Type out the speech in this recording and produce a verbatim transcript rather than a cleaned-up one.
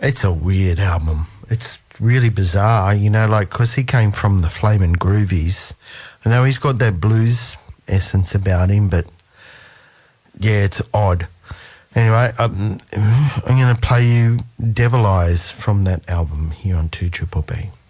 It's a weird album. It's really bizarre, you know, like, because he came from the Flamin' Groovies. I know he's got that blues essence about him, but yeah, it's odd. Anyway, um, I'm going to play you Devil Eyes from that album here on two Triple B.